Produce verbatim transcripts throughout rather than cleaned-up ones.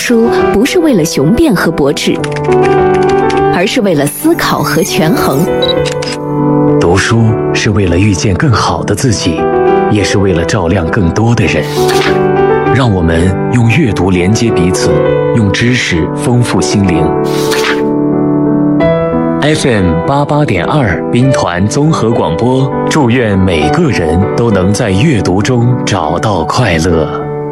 书不是为了雄辩和驳斥，而是为了思考和权衡。 读书是为了遇见更好的自己，也是为了照亮更多的人。让我们用阅读连接彼此，用知识丰富心灵。F M 八八点二兵团综合广播，祝愿每个人都能在阅读中找到快乐。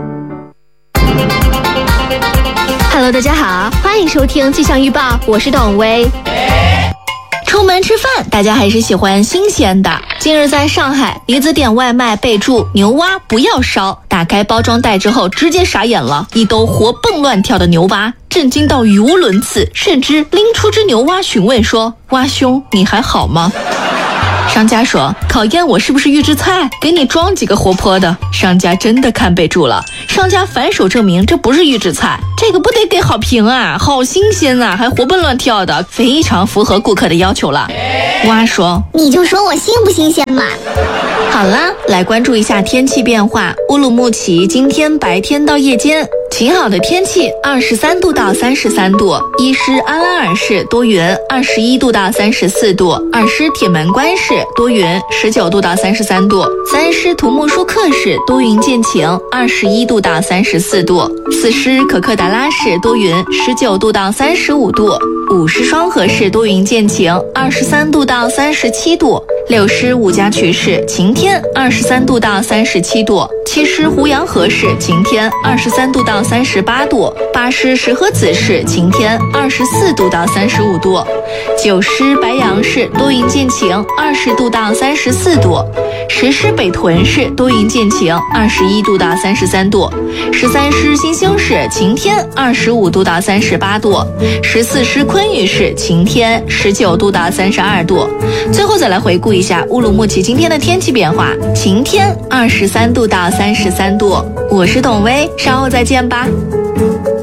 Hello， 大家好，欢迎收听气象预报，我是董薇。出门吃饭，大家还是喜欢新鲜的。近日在上海，女子点外卖备注牛蛙不要烧，打开包装袋之后直接傻眼了，一兜活蹦乱跳的牛蛙，震惊到语无伦次，甚至拎出只牛蛙询问说：蛙兄你还好吗？商家说考验我是不是预制菜，给你装几个活泼的。商家真的看备注了，商家反手证明这不是预制菜，这个不得给好评啊，好新鲜啊，还活蹦乱跳的，非常符合顾客的要求了。蛙说你就说我新不新鲜嘛。 好啦，来关注一下天气变化。乌鲁木齐今天白天到夜间晴好的天气，二十三度到三十三度；伊施阿拉尔市多云，二十一度到三十四度；二施铁门关市多云，十九度到三十三度；三施图木舒克市多云见晴，二十一度到三十四度；四施可克达拉市多云，十九度到三十五度；五施双河市多云见晴，二十三度到三十七度；六施五家渠市晴天，二十三度到三十七度；七施胡杨河市晴天，二十三度到三十八度；八施石河子市晴天，二十四度到三十五度；九施白杨市多云见晴，二十度到三十四度；十施北屯市多云见晴，二十一度到三十三度；十三施新兴市晴天，二十五度到三十八度；十四施昆玉市晴天，十九度到三十二度。最后再来回顾一下乌鲁木齐今天的天气变化：晴天，二十三度到三十三度。我是董薇，稍后再见吧。